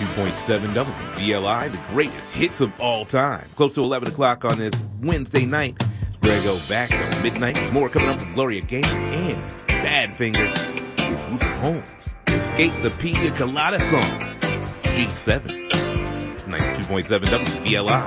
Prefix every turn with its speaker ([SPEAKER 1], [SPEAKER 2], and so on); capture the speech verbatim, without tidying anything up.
[SPEAKER 1] ninety-two point seven W V L I, the greatest hits of all time. Close to eleven o'clock on this Wednesday night. Grego back till midnight. More coming up from Gloria Gaynor and Badfinger with Rupert Holmes. Escape the Pina Colada song. G seven. ninety-two point seven W V L I.